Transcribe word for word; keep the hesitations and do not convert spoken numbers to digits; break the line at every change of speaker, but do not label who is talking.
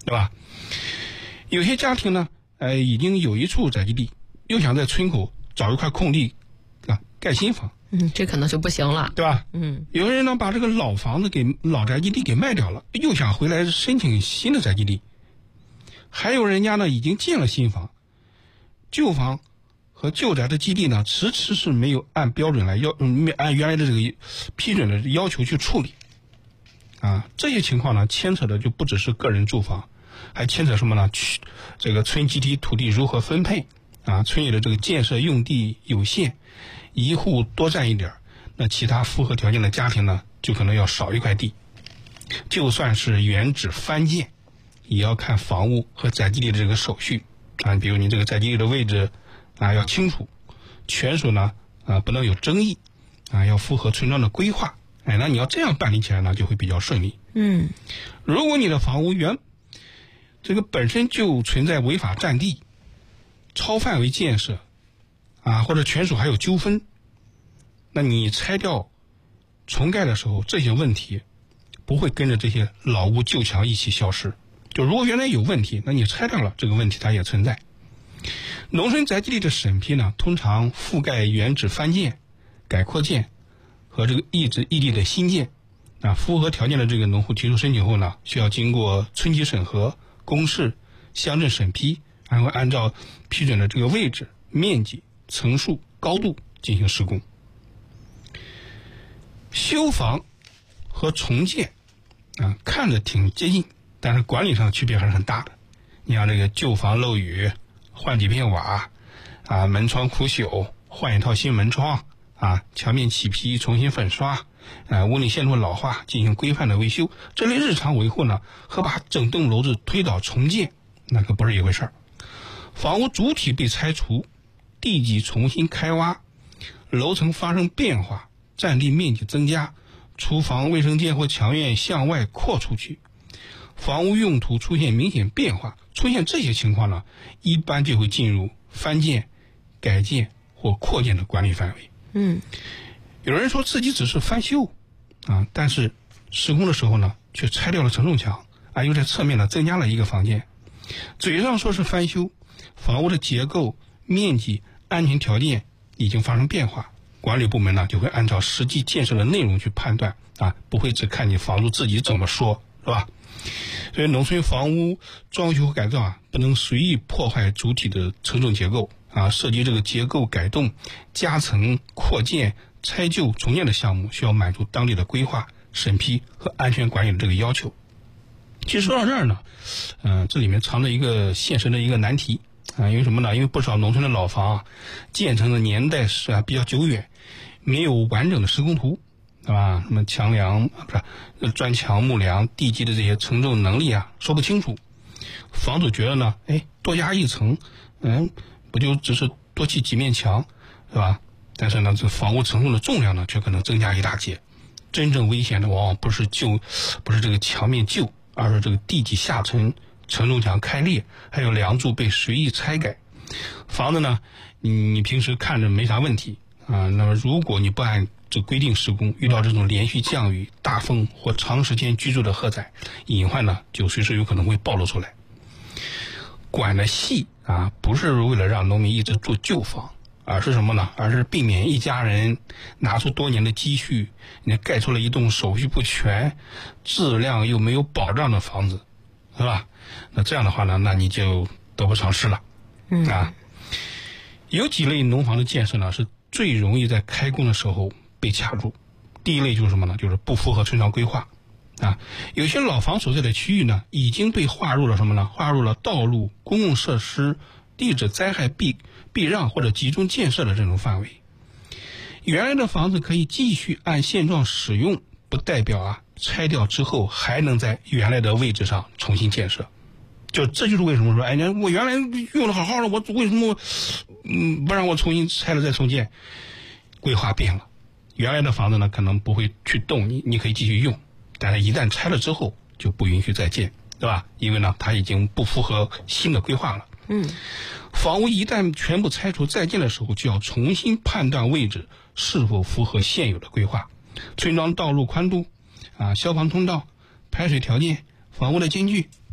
对吧？有些家庭呢，呃，已经有一处宅基地，又想在村口找一块空地啊盖新房，
嗯，这可能就不行了，
对吧？
嗯，
有人呢把这个老房子给老宅基地给卖掉了，又想回来申请新的宅基地，还有人家呢已经建了新房，旧房和旧宅的基地呢迟迟是没有按标准来要，嗯，没按原来的这个批准的要求去处理，啊，这些情况呢牵扯的就不只是个人住房，还牵扯什么呢？去这个村集体土地如何分配啊？村里的这个建设用地有限，一户多占一点，那其他符合条件的家庭呢，就可能要少一块地。就算是原址翻建，也要看房屋和宅基地的这个手续啊，比如你这个宅基地的位置啊要清楚，权属呢啊不能有争议啊，要符合村庄的规划。哎，那你要这样办理起来呢，就会比较顺利。
嗯，
如果你的房屋原这个本身就存在违法占地、超范围建设啊，或者权属还有纠纷，那你拆掉重盖的时候，这些问题不会跟着这些老屋旧墙一起消失。就如果原来有问题，那你拆掉了，这个问题它也存在。农村宅基地的审批呢，通常覆盖原址翻建、改扩建和这个异址异地的新建啊，符合条件的这个农户提出申请后呢，需要经过村级审核、公示、乡镇审批，然后按照批准的这个位置、面积、层数、高度进行施工。修房和重建啊，看着挺接近，但是管理上区别还是很大的。你像这个旧房漏雨，换几片瓦啊，门窗枯朽，换一套新门窗啊，墙面起皮重新粉刷啊，屋内线路老化进行规范的维修，这类日常维护呢，和把整栋楼子推倒重建那可不是一回事儿。房屋主体被拆除，地基重新开挖，楼层发生变化，占地面积增加，厨房、卫生间或墙院向外扩出去，房屋用途出现明显变化，出现这些情况呢，一般就会进入翻建、改建或扩建的管理范围。
嗯，
有人说自己只是翻修啊，但是施工的时候呢，却拆掉了承重墙啊，又在侧面呢增加了一个房间。嘴上说是翻修，房屋的结构、面积、安全条件已经发生变化，管理部门呢就会按照实际建设的内容去判断啊，不会只看你房主自己怎么说，是吧？所以农村房屋装修和改造啊，不能随意破坏主体的承重结构啊，涉及这个结构改动、加层、扩建、拆旧、重建的项目，需要满足当地的规划、审批和安全管理的这个要求。其实说到这儿呢，嗯、呃，这里面藏着一个现实的一个难题啊，因为什么呢？因为不少农村的老房啊，建成的年代是啊比较久远，没有完整的施工图，对吧？什么墙梁不是砖墙、木梁、地基的这些承重能力啊，说不清楚。房主觉得呢，哎，多加一层，嗯，不就只是多砌几面墙，对吧？但是呢，这房屋承重的重量呢，却可能增加一大截。真正危险的往往不是旧，不是这个墙面旧，而是这个地基下沉、承重墙开裂，还有梁柱被随意拆改。房子呢，你你平时看着没啥问题啊，那么如果你不按这规定施工，遇到这种连续降雨、大风或长时间居住的荷载，隐患呢就随时有可能会暴露出来。管的细啊，不是为了让农民一直住旧房，而是什么呢？而是避免一家人拿出多年的积蓄，你盖出了一栋手续不全、质量又没有保障的房子，是吧？那这样的话呢，那你就得不偿失了。
嗯
啊，有几类农房的建设呢，是最容易在开工的时候被卡住。第一类就是什么呢？就是不符合村庄规划。啊，有些老房所在的区域呢，已经被划入了什么呢？划入了道路、公共设施、地质灾害避避让或者集中建设的这种范围。原来的房子可以继续按现状使用，不代表啊拆掉之后还能在原来的位置上重新建设。就这就是为什么说，哎，我原来用的好好的，我为什么嗯不让我重新拆了再重建？规划变了，原来的房子呢可能不会去动，你你可以继续用。但是一旦拆了之后就不允许再建，对吧？因为呢它已经不符合新的规划了。
嗯，
房屋一旦全部拆除再建的时候，就要重新判断位置是否符合现有的规划，村庄道路宽度啊、消防通道、排水条件、房屋的间距